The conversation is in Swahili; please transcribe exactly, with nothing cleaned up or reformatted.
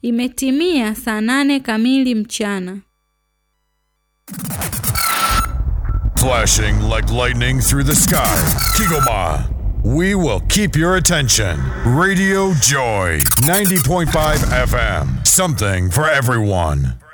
Imetimia saa nane kamili mchana. Flashing like lightning through the sky. Kigoma. We will keep your attention. Radio Joy, ninety point five F M. Something for everyone.